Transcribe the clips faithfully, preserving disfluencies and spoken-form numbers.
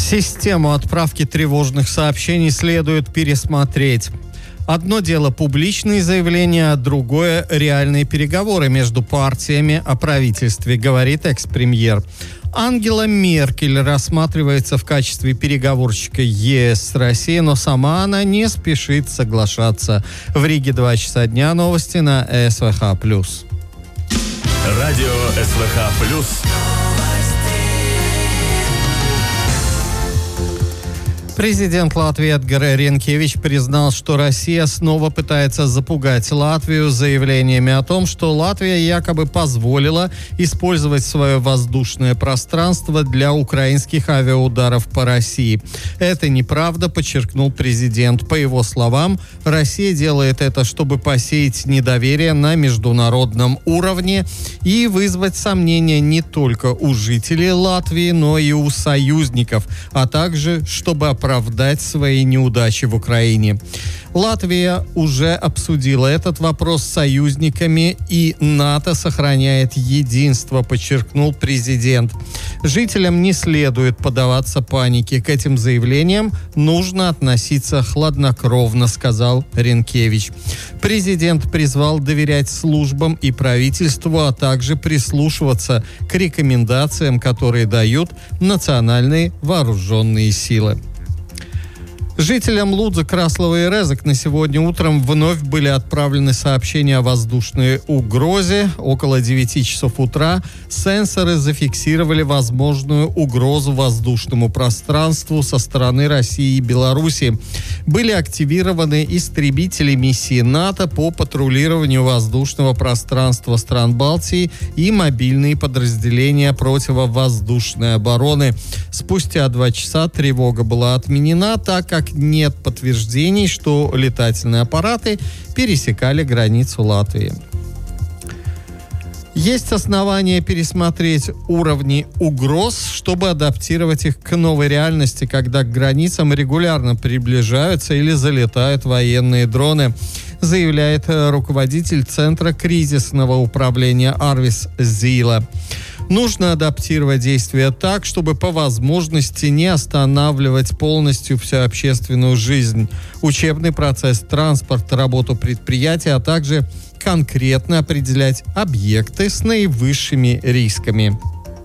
Систему отправки тревожных сообщений следует пересмотреть. Одно дело публичные заявления, а другое – реальные переговоры между партиями о правительстве, говорит экс-премьер. Ангела Меркель рассматривается в качестве переговорщика ЕС с Россией, но сама она не спешит соглашаться. В Риге два часа дня, новости на СВХ плюс. Радио СВХ плюс. Президент Латвии Эдгар Ринкевич признал, что Россия снова пытается запугать Латвию заявлениями о том, что Латвия якобы позволила использовать свое воздушное пространство для украинских авиаударов по России. Это неправда, подчеркнул президент. По его словам, Россия делает это, чтобы посеять недоверие на международном уровне и вызвать сомнения не только у жителей Латвии, но и у союзников, а также чтобы оправдать оправдать свои неудачи в Украине. Латвия уже обсудила этот вопрос с союзниками, и НАТО сохраняет единство, подчеркнул президент. Жителям не следует поддаваться панике. К этим заявлениям нужно относиться хладнокровно, сказал Ринкевич. Президент призвал доверять службам и правительству, а также прислушиваться к рекомендациям, которые дают национальные вооруженные силы. Жителям Лудзы, Краслова и Резек на сегодня утром вновь были отправлены сообщения о воздушной угрозе. Около девяти часов утра сенсоры зафиксировали возможную угрозу воздушному пространству со стороны России и Беларуси. Были активированы истребители миссии НАТО по патрулированию воздушного пространства стран Балтии и мобильные подразделения противовоздушной обороны. Спустя два часа тревога была отменена, так как нет подтверждений, что летательные аппараты пересекали границу Латвии. Есть основания пересмотреть уровни угроз, чтобы адаптировать их к новой реальности, когда к границам регулярно приближаются или залетают военные дроны, заявляет руководитель Центра кризисного управления Арвис Зила. Нужно адаптировать действия так, чтобы по возможности не останавливать полностью всю общественную жизнь, учебный процесс, транспорт, работу предприятия, а также конкретно определять объекты с наивысшими рисками.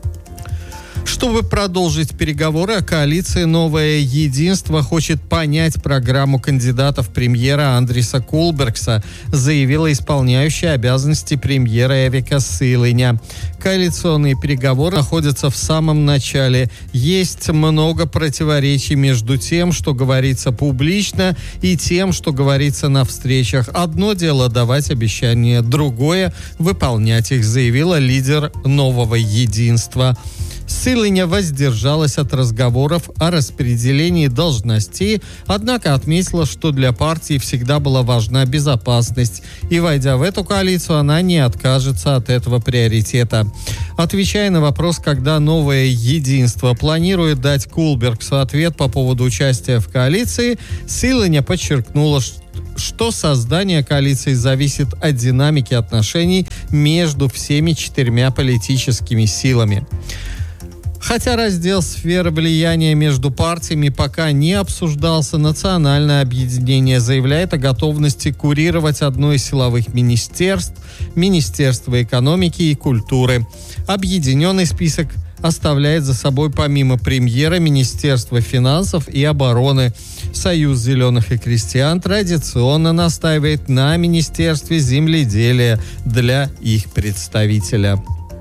Чтобы продолжить переговоры о коалиции, «Новое единство» хочет понять программу кандидатов премьера Андриса Кулбергса, заявила исполняющая обязанности премьера Эвика Силиня. Коалиционные переговоры находятся в самом начале. Есть много противоречий между тем, что говорится публично, и тем, что говорится на встречах. Одно дело давать обещания, другое – выполнять их, заявила лидер «Нового единства». Силиня воздержалась от разговоров о распределении должностей, однако отметила, что для партии всегда была важна безопасность, и, войдя в эту коалицию, она не откажется от этого приоритета. Отвечая на вопрос, когда «Новое единство» планирует дать Кулбергсу ответ по поводу участия в коалиции, Силиня подчеркнула, что что создание коалиции зависит от динамики отношений между всеми четырьмя политическими силами. Хотя раздел сферы влияния между партиями пока не обсуждался, национальное объединение заявляет о готовности курировать одно из силовых министерств – Министерство экономики и культуры. Объединенный список оставляет за собой помимо премьера Министерство финансов и обороны. Союз зеленых и крестьян традиционно настаивает на Министерстве земледелия для их представителя.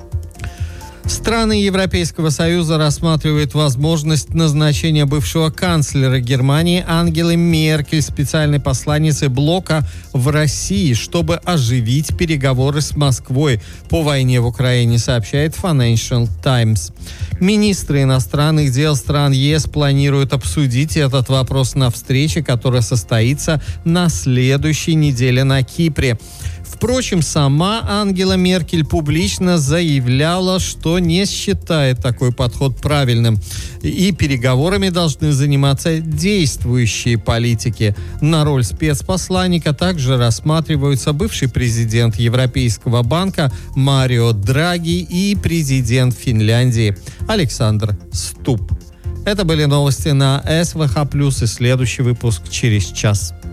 Страны Европейского Союза рассматривают возможность назначения бывшего канцлера Германии Ангелы Меркель специальной посланницей блока в России, чтобы оживить переговоры с Москвой по войне в Украине, сообщает Financial Times. Министры иностранных дел стран ЕС планируют обсудить этот вопрос на встрече, которая состоится на следующей неделе на Кипре. Впрочем, сама Ангела Меркель публично заявляла, что не считает такой подход правильным, и переговорами должны заниматься действующие политики. На роль спецпосланника также рассматриваются бывший президент Европейского банка Марио Драги и президент Финляндии Александр Стуб. Это были новости на СВХ+, и следующий выпуск через час.